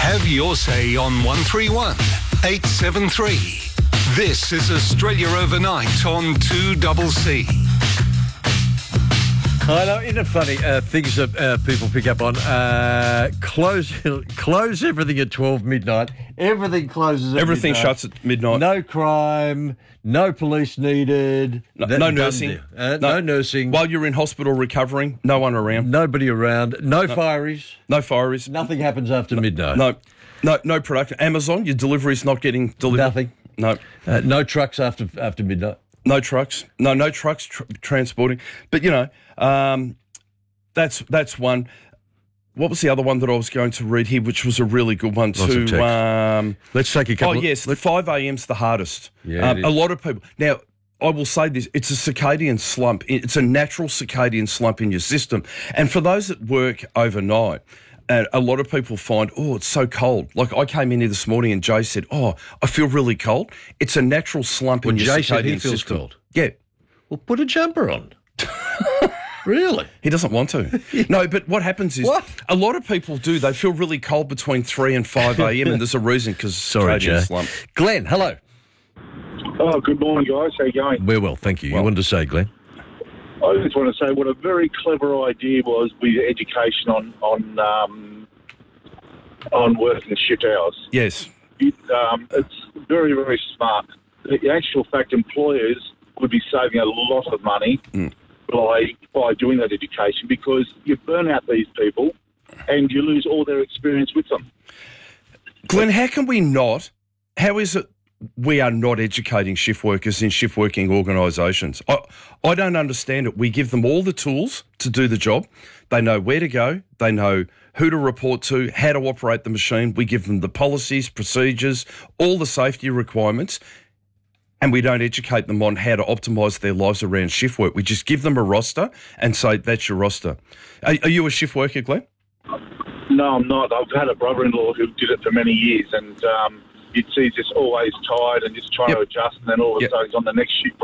Have your say on 131 873. This is Australia Overnight on 2CC. I know, isn't it funny, things that people pick up on, close everything at 12 midnight, everything closes at Everything midnight. shuts at midnight. No crime, no police needed. No nursing. No nursing. While you're in hospital recovering, no one around. Nobody around, no fireys. No fireys. Nothing happens after midnight. No production. Amazon, your delivery's not getting delivered. Nothing. No. No trucks after midnight. No trucks. No trucks transporting. But, you know, that's one. What was the other one that I was going to read here, which was a really good one Lots of too? text. Let's take a couple. Oh, yes, 5 a.m.'s the hardest. Yeah, it is. A lot of people. Now, I will say this, it's a circadian slump. It's a natural circadian slump in your system. And for those that work overnight, a lot of people find, it's so cold. Like I came in here this morning and Jay said, I feel really cold. It's a natural slump in your Jay circadian said he feels system. cold. Yeah. Well, put a jumper on. Really? He doesn't want to. No, but what happens is a lot of people do. They feel really cold between 3 and 5 a.m. and there's a reason because circadian slump. Glenn, hello. Oh, good morning, guys. How you going? We're well, thank you. You wanted to say, Glenn? I just want to say what a very clever idea was with education on working shift hours. Yes. It's very, very smart. The actual fact, employers would be saving a lot of money by doing that education because you burn out these people and you lose all their experience with them. Glenn, how is it we are not educating shift workers in shift working organisations? I don't understand it. We give them all the tools to do the job. They know where to go. They know who to report to, how to operate the machine. We give them the policies, procedures, all the safety requirements, and we don't educate them on how to optimise their lives around shift work. We just give them a roster and say, that's your roster. Are you a shift worker, Glenn? No, I'm not. I've had a brother-in-law who did it for many years, and you'd see he's just always tired and just trying to adjust, and then all of a sudden he's on the next shift